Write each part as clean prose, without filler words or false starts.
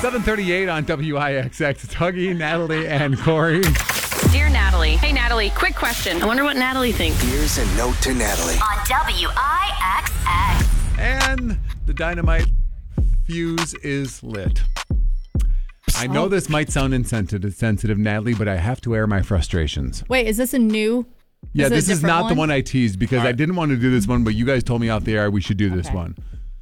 7:38 on WIXX. It's Huggy, Natalie, and Corey. Dear Natalie. Hey, Natalie, quick question. I wonder what Natalie thinks. Here's a note to Natalie. On WIXX. And the dynamite fuse is lit. I know this might sound insensitive, Natalie, but I have to air my frustrations. Wait, is this a new? Yeah, this is not one? the one I teased because I didn't want to do this one, but you guys told me off the air we should do this one.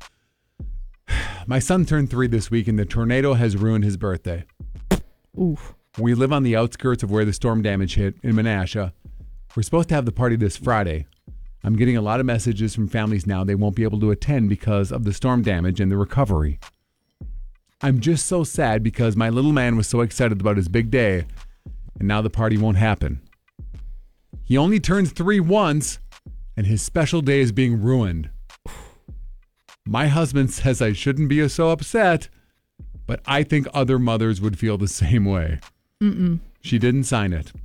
My son turned 3 this week, and the tornado has ruined his birthday. Oof. We live on the outskirts of where the storm damage hit in Menasha. We're supposed to have the party this Friday. I'm getting a lot of messages from families now they won't be able to attend because of the storm damage and the recovery. I'm just so sad because my little man was so excited about his big day, and now the party won't happen. He only turns 3 once, and his special day is being ruined. My husband says I shouldn't be so upset, but I think other mothers would feel the same way. She didn't sign it.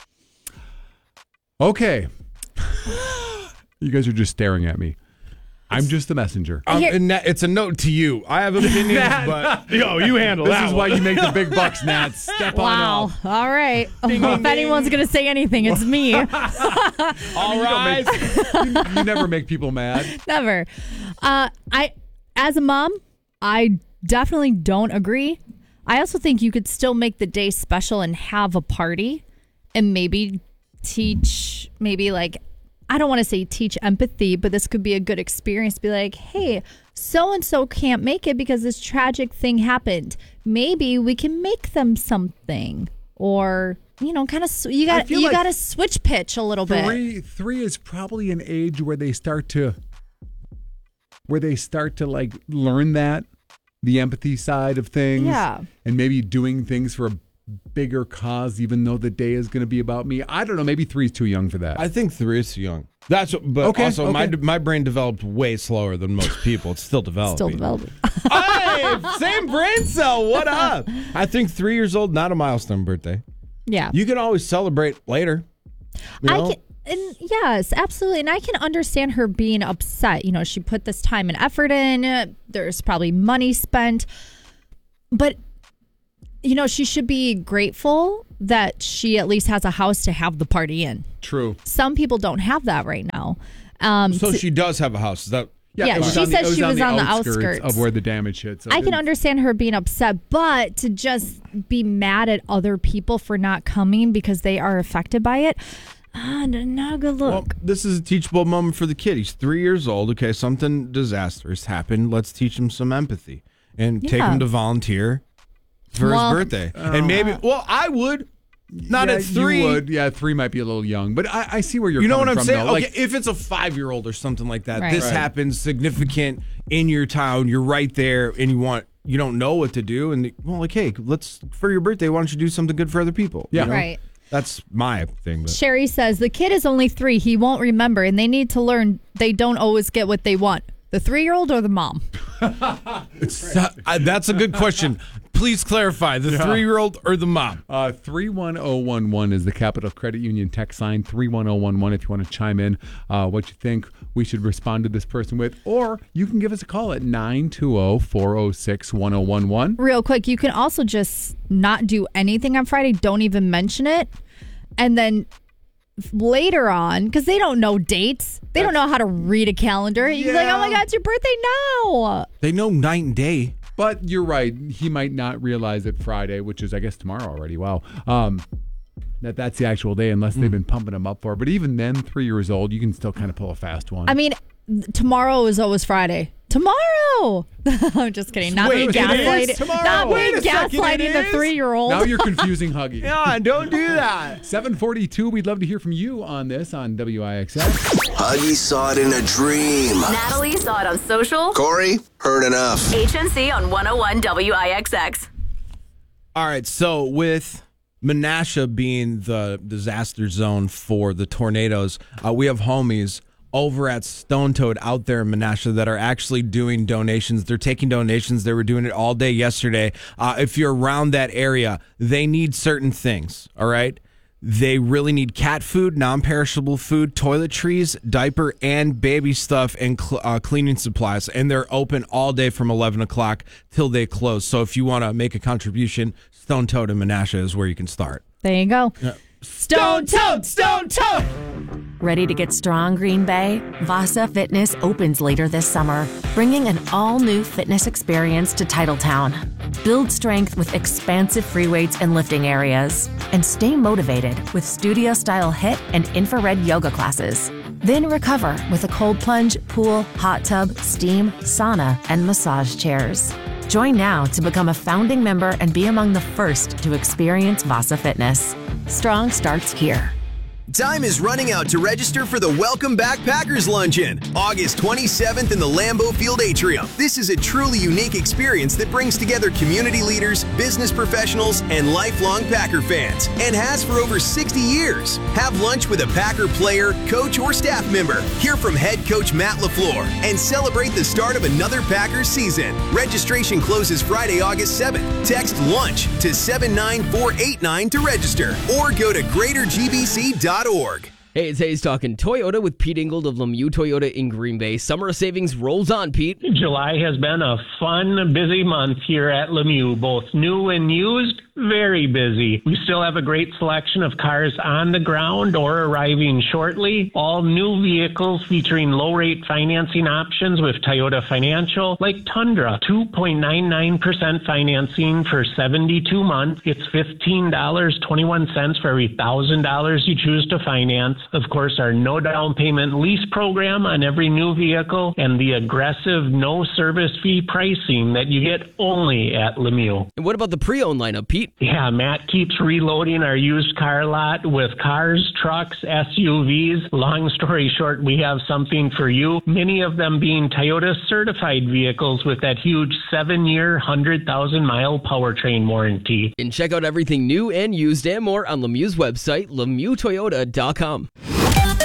Okay. You guys are just staring at me. I'm just the messenger. It's a note to you. I have opinions, but you handle This that is why you make the big bucks, Nat. Step on up. All right. If anyone's going to say anything, it's me. All right. You never make people mad. Never. As a mom, I definitely don't agree. I also think you could still make the day special and have a party and maybe teach, I don't want to say teach empathy, but this could be a good experience. Be like, hey, so-and-so can't make it because this tragic thing happened. Maybe we can make them something. Or, you got to switch pitch a little bit. 3 is probably an age where they start to learn that, the empathy side of things. Yeah. And maybe doing things for a bigger cause, even though the day is going to be about me. I don't know. Maybe 3 is too young for that. I think 3 is too young. My brain developed way slower than most people. It's still developing. Hey, same brain cell. What up? I think 3 years old, not a milestone birthday. Yeah. You can always celebrate later. Yes, absolutely. And I can understand her being upset. She put this time and effort in. There's probably money spent. But she should be grateful that she at least has a house to have the party in. True. Some people don't have that right now. So she does have a house. Is that? Yeah, she said she was on the outskirts of where the damage hit. So I can understand her being upset, but to just be mad at other people for not coming because they are affected by it, not a good look. Well, this is a teachable moment for the kid. He's 3 years old. Okay, something disastrous happened. Let's teach him some empathy and take him to volunteer for his birthday. And maybe, I would. Not at 3. You would. Yeah, 3 might be a little young. But I see where you're coming from. You know what I'm saying? Though. Okay, if it's a 5-year-old or something like that, right. This happens significant in your town. You're right there, and you don't know what to do. And, hey, for your birthday, why don't you do something good for other people? Yeah. Right. That's my thing. But. Sherry says, the kid is only 3. He won't remember, and they need to learn they don't always get what they want. The 3-year-old or the mom? That's a good question. Please clarify, the 3-year-old or the mom? 31011 is the Capital Credit Union text line, 31011 if you want to chime in what you think we should respond to this person with. Or you can give us a call at 920-406-1011. Real quick, you can also just not do anything on Friday. Don't even mention it. And then later on, because they don't know dates. They don't know how to read a calendar. You're like, oh my God, it's your birthday now. They know night and day. But you're right. He might not realize it Friday, which is, I guess, tomorrow already. Wow. That's the actual day, unless they've been pumping him up for it. But even then, 3 years old, you can still kind of pull a fast one. I mean, tomorrow is always Friday. Tomorrow! I'm just kidding. Not being gaslighting the 3-year-old. Now you're confusing Huggy. Yeah, don't do that. 742, we'd love to hear from you on this on WIXX. Huggy saw it in a dream. Natalie saw it on social. Corey heard enough. HNC on 101 WIXX. All right, so with Menasha being the disaster zone for the tornadoes, we have homies over at Stone Toad out there in Menasha that are actually doing donations. They're taking donations. They were doing it all day yesterday. If you're around that area, they need certain things, all right? They really need cat food, non-perishable food, toiletries, diaper, and baby stuff, and cleaning supplies. And they're open all day from 11 o'clock till they close. So if you want to make a contribution, Stone Toad in Menasha is where you can start. There you go. Yeah. Stone Toad! Stone Toad! Ready to get strong, Green Bay? Vasa Fitness opens later this summer, bringing an all-new fitness experience to Titletown. Build strength with expansive free weights and lifting areas, and stay motivated with studio-style HIIT and infrared yoga classes. Then recover with a cold plunge, pool, hot tub, steam, sauna, and massage chairs. Join now to become a founding member and be among the first to experience Vasa Fitness. Strong starts here. Time is running out to register for the Welcome Back Packers Luncheon, August 27th in the Lambeau Field Atrium. This is a truly unique experience that brings together community leaders, business professionals, and lifelong Packer fans, and has for over 60 years. Have lunch with a Packer player, coach, or staff member. Hear from head coach Matt LaFleur, and celebrate the start of another Packers season. Registration closes Friday, August 7th. Text LUNCH to 79489 to register, or go to greatergbc.org. Hey, it's Hayes talking Toyota with Pete Ingold of Lemieux Toyota in Green Bay. Summer savings rolls on, Pete. July has been a fun, busy month here at Lemieux, both new and used. Very busy. We still have a great selection of cars on the ground or arriving shortly. All new vehicles featuring low-rate financing options with Toyota Financial, like Tundra, 2.99% financing for 72 months. It's $15.21 for every $1,000 you choose to finance. Of course, our no down payment lease program on every new vehicle, and the aggressive no service fee pricing that you get only at Lemieux. And what about the pre-owned lineup, Pete? Yeah, Matt keeps reloading our used car lot with cars, trucks, SUVs. Long story short, we have something for you. Many of them being Toyota certified vehicles with that huge 7-year, 100,000-mile powertrain warranty. And check out everything new and used and more on Lemieux's website, LemieuxToyota.com.